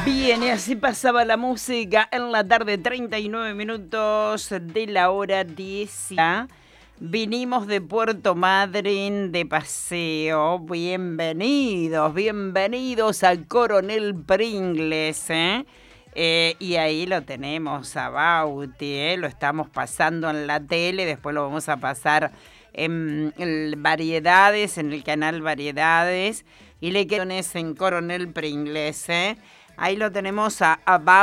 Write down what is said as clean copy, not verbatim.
Bien, y así pasaba la música en la tarde, 39 minutos de la hora 10. Vinimos de Puerto Madryn de paseo. Bienvenidos a Coronel Pringles, y ahí lo tenemos a Bauti, lo estamos pasando en la tele, después lo vamos a pasar en Variedades, en el canal Variedades, y le quedan en Coronel Pringles, Ahí lo tenemos a Bauti.